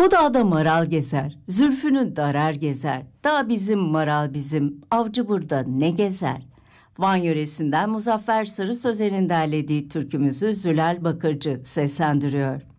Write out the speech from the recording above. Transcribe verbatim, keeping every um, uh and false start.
Bu dağda maral gezer, zülfünü darar gezer. Dağ bizim, maral bizim, avcı burada ne gezer? Van yöresinden Muzaffer Sarı Sözer'in derlediği türkümüzü Zülal Bakırcı seslendiriyor.